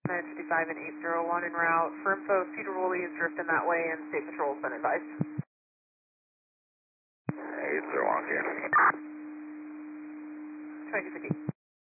955 and 801 en route. For info, Cedar Woolley is drifting that way and State Patrol's been advised. 801, okay. 2050.